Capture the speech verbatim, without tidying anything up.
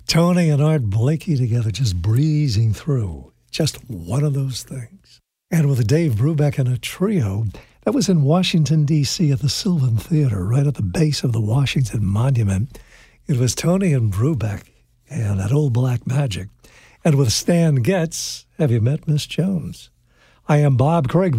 Tony and Art Blakey together, just breezing through. Just one of those things. And with Dave Brubeck and a trio, that was in Washington, D C at the Sylvan Theater, right at the base of the Washington Monument. It was Tony and Brubeck and that old black magic. And with Stan Getz, have you met Miss Jones? I am Bob Craig.